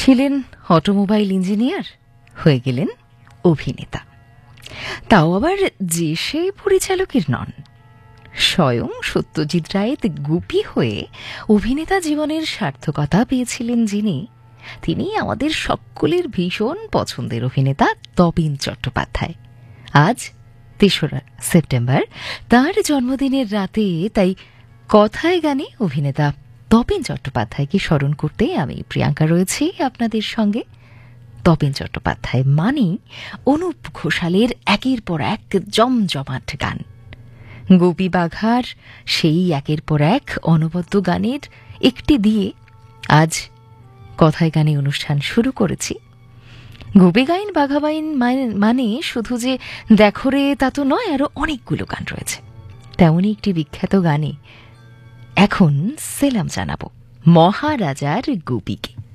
ছিলেন automobile engineer, হয়ে গেলেন অভিনেতা। তাও আবার যে সেই পরিচালকের নন, স্বয়ং সত্যজিৎ রায়ের গুপি হয়ে অভিনেতা জীবনের সার্থকতা পেয়েছিলেন যিনি, তিনি আমাদের সকলের ভীষণ পছন্দের অভিনেতা তপন চট্টোপাধ্যায়। আজ ৩রা সেপ্টেম্বর, তার জন্মদিনের রাতে, তাই কথায় গানে অভিনেতা তপন চট্টোপাধ্যায়কে স্মরণ করতে আমি প্রিয়াঙ্কা রয়েছি আপনাদের সঙ্গে। তপন চট্টোপাধ্যায় মানেই অনুপ ঘোষালের একের পর এক জমজমাট গান। গোপী বাঘার সেই একের পর এক অনবদ্য গানের একটি দিয়ে আজ কথায় গানে অনুষ্ঠান শুরু করেছি। গোপী গাইন বাঘা বাইন মানে শুধু যে দেখো রে তা তো নয়, আরো অনেকগুলো গান রয়েছে। তেমনই একটি বিখ্যাত গানে এখন সেলাম জানাবো মহারাজার গোপীকে।